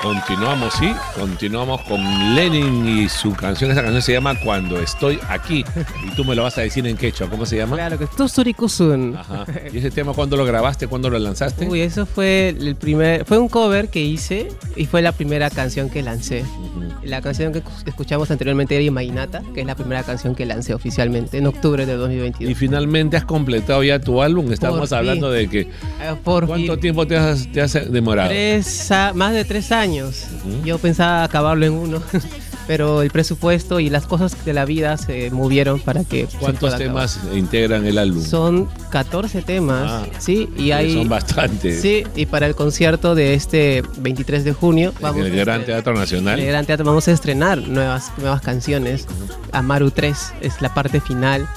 Continuamos, sí, continuamos con Lenin y su canción. Esa canción se llama Cuando Estoy Aquí. Y tú me lo vas a decir en quechua. ¿Cómo se llama? Claro, que Tusturikusun. Ajá. ¿Y ese tema cuándo lo grabaste? ¿Cuándo lo lanzaste? Uy, eso fue fue un cover que hice y fue la primera canción que lancé. La canción que escuchamos anteriormente era Imaginata, que es la primera canción que lancé oficialmente en octubre de 2022. Y finalmente has completado ya tu álbum. Estamos hablando de que... ¿Cuánto tiempo te has demorado? Más de 3 años. Yo pensaba acabarlo en 1, pero el presupuesto y las cosas de la vida se movieron para que... ¿Cuántos temas integran el álbum? Son 14 temas, sí, y son bastantes. Sí, y para el concierto de este 23 de junio en el Gran Teatro Nacional. En el Gran Teatro vamos a estrenar nuevas canciones. Amaru 3 es la parte final.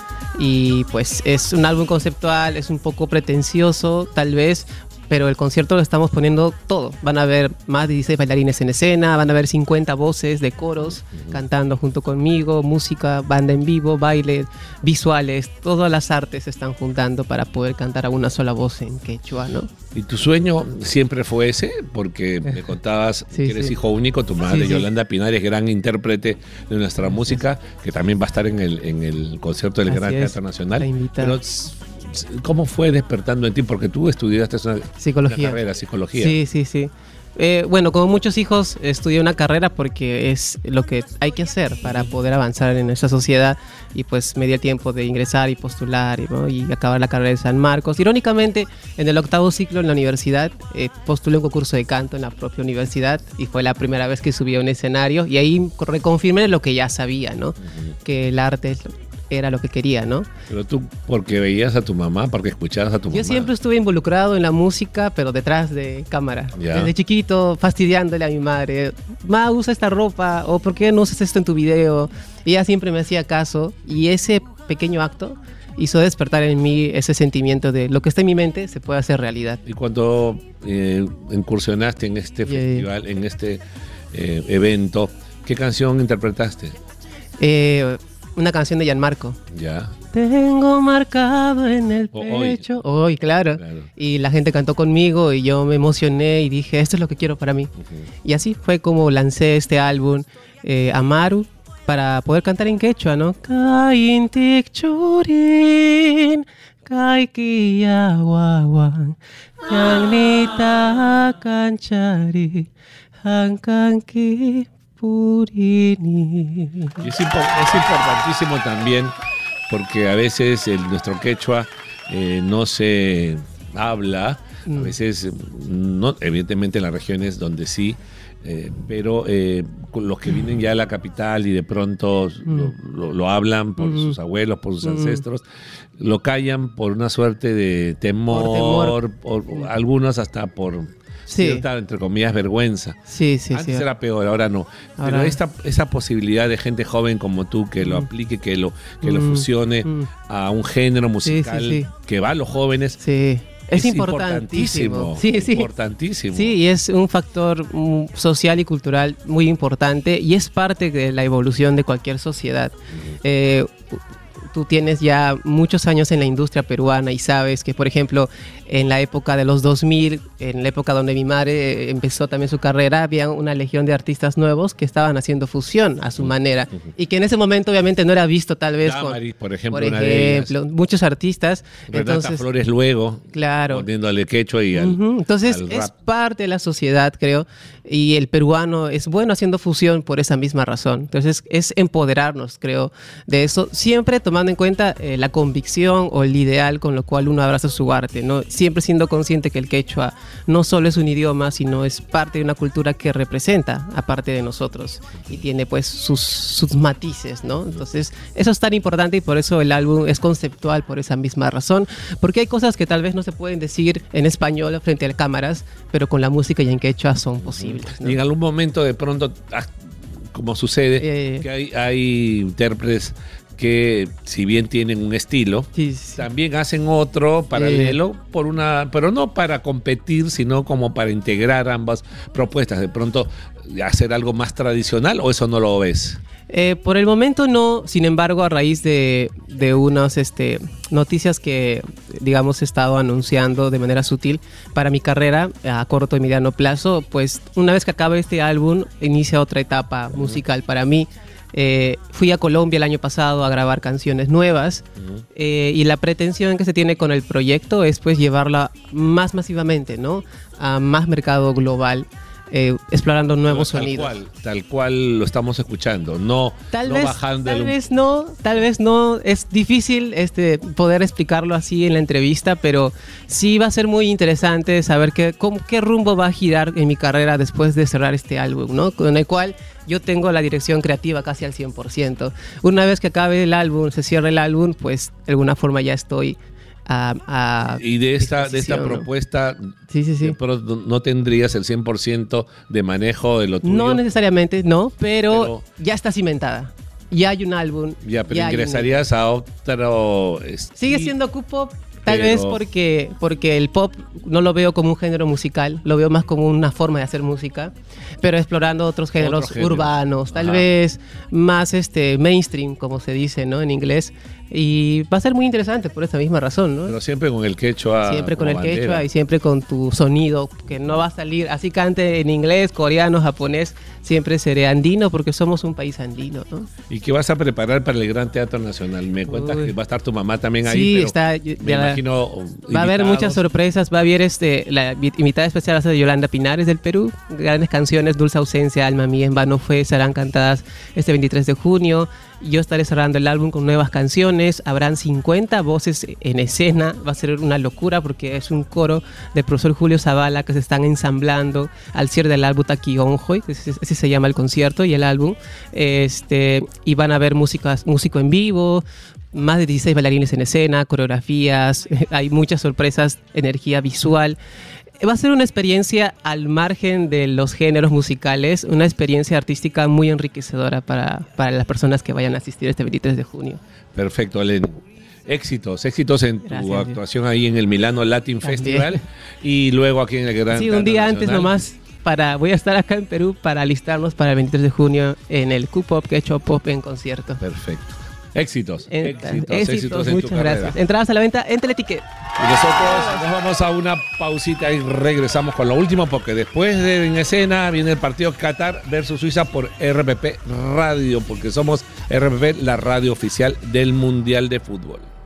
Y pues es un álbum conceptual, es un poco pretencioso, tal vez, pero el concierto lo estamos poniendo todo. Van a haber más de 16 bailarines en escena, van a haber 50 voces de coros cantando junto conmigo, música, banda en vivo, baile, visuales, todas las artes se están juntando para poder cantar a una sola voz en quechua, ¿no? ¿Y tu sueño siempre fue ese? Porque me contabas que eres hijo único, tu madre Yolanda Pinar es gran intérprete de nuestra música, que también va a estar en el concierto del Gran Teatro Nacional. Pero ¿cómo fue despertando en ti? Porque tú estudiaste una carrera, psicología. Sí. Bueno, como muchos hijos, estudié una carrera porque es lo que hay que hacer para poder avanzar en nuestra sociedad, y pues me di el tiempo de ingresar y postular, ¿no? Y acabar la carrera de San Marcos. Irónicamente, en el 8º ciclo en la universidad, postulé un concurso de canto en la propia universidad y fue la primera vez que subí a un escenario, y ahí reconfirmé lo que ya sabía, ¿no? Que el arte era lo que quería, ¿no? Pero tú, porque veías a tu mamá, porque escuchabas a tu mamá. Yo siempre estuve involucrado en la música, pero detrás de cámara. Desde chiquito, fastidiándole a mi madre. Ma, usa esta ropa, o ¿por qué no usas esto en tu video? Y ella siempre me hacía caso, y ese pequeño acto hizo despertar en mí ese sentimiento de lo que está en mi mente se puede hacer realidad. Y cuando incursionaste en este festival, en este evento, ¿qué canción interpretaste? Una canción de Gianmarco. Ya. Tengo marcado en el pecho. Hoy, claro. Y la gente cantó conmigo y yo me emocioné y dije, esto es lo que quiero para mí. Y así fue como lancé este álbum, Amaru, para poder cantar en quechua, ¿no? Kaintik churin, kaikia wawan, yangnita kanchari, hankanki Purini. Y es importantísimo también porque a veces nuestro quechua no se habla, a veces no, evidentemente en las regiones donde sí, pero los que vienen ya a la capital y de pronto lo hablan por sus abuelos, por sus ancestros, lo callan por una suerte de temor. Algunos hasta por cierta, entre comillas, vergüenza. Antes era peor, ahora no. Pero esa posibilidad de gente joven como tú que lo aplique, que lo fusione a un género musical que va a los jóvenes. Es importantísimo. Importantísimo. Sí, y es un factor social y cultural muy importante y es parte de la evolución de cualquier sociedad. Tú tienes ya muchos años en la industria peruana y sabes que, por ejemplo, en la época de los 2000, en la época donde mi madre empezó también su carrera, había una legión de artistas nuevos que estaban haciendo fusión a su manera y que en ese momento obviamente no era visto tal vez Damaris, por ejemplo, muchos artistas. Renata Flores luego, poniéndole quechua y entonces al es parte de la sociedad, creo, y el peruano es bueno haciendo fusión por esa misma razón. Entonces es empoderarnos, creo, de eso, siempre tomando en cuenta la convicción o el ideal con lo cual uno abraza su arte, ¿no? Siempre siendo consciente que el quechua no solo es un idioma, sino es parte de una cultura que representa aparte de nosotros y tiene pues sus matices, ¿no? Entonces eso es tan importante y por eso el álbum es conceptual por esa misma razón, porque hay cosas que tal vez no se pueden decir en español frente a cámaras, pero con la música y en quechua son posibles, ¿no? Y en algún momento de pronto, como sucede, que hay intérpretes que si bien tienen un estilo, Sí, sí. también hacen otro paralelo pero no para competir, sino como para integrar ambas propuestas. De pronto hacer algo más tradicional, ¿o eso no lo ves? Por el momento no, sin embargo, a raíz de unas noticias que, digamos, he estado anunciando de manera sutil para mi carrera a corto y mediano plazo, pues una vez que acabe este álbum, inicia otra etapa musical para mí. Fui a Colombia el año pasado a grabar canciones nuevas y la pretensión que se tiene con el proyecto es pues llevarla más masivamente, ¿no? A más mercado global. Explorando nuevos sonidos. Tal cual lo estamos escuchando, no bajando. Tal vez no, es difícil poder explicarlo así en la entrevista, pero sí va a ser muy interesante saber qué rumbo va a girar en mi carrera después de cerrar este álbum, ¿no? Con el cual yo tengo la dirección creativa casi al 100%. Una vez que acabe el álbum, se cierra el álbum, pues de alguna forma ya estoy y de esta propuesta, sí. Pero no tendrías el 100% de manejo de lo tuyo. No necesariamente, no, pero ya está cimentada. Ya hay un álbum. Ya, pero ingresarías a otro... Sigue siendo Q-Pop, tal vez porque el pop no lo veo como un género musical, lo veo más como una forma de hacer música, pero explorando otros géneros urbanos, tal vez más mainstream, como se dice, ¿no? En inglés. Y va a ser muy interesante por esa misma razón, ¿no? Pero siempre con el quechua. Siempre con el quechua y siempre con tu sonido, que no va a salir, así cante en inglés, coreano, japonés, siempre seré andino porque somos un país andino, ¿no? ¿Y qué vas a preparar para el Gran Teatro Nacional? Me cuentas que va a estar tu mamá también ahí. Sí, pero está. Me imagino. Va a haber muchas sorpresas, va a haber la invitada especial va a ser de Yolanda Pinares del Perú. Grandes canciones, Dulce Ausencia, Alma Mía, En Vano Fue, serán cantadas este 23 de junio. Yo estaré cerrando el álbum con nuevas canciones. Habrán 50 voces en escena. Va a ser una locura porque es un coro del profesor Julio Zavala que se están ensamblando al cierre del álbum Taquionjoy, ese se llama el concierto y el álbum. Y van a haber músico en vivo, más de 16 bailarines en escena, coreografías, hay muchas sorpresas, energía visual. Va a ser una experiencia al margen de los géneros musicales, una experiencia artística muy enriquecedora para las personas que vayan a asistir este 23 de junio. Perfecto, Alen. Éxitos en tu actuación ahí en el Milano Latin Festival y luego aquí en el Gran Teatro un día Nacional. Antes nomás voy a estar acá en Perú para alistarnos para el 23 de junio en el Q-Pop Quechua Pop en concierto. Perfecto. Éxitos en muchas tu gracias. carrera. Entradas a la venta en Teleticket. Y nosotros nos vamos a una pausita y regresamos con lo último porque después de En Escena viene el partido Qatar versus Suiza por RPP Radio, porque somos RPP, la radio oficial del Mundial de Fútbol.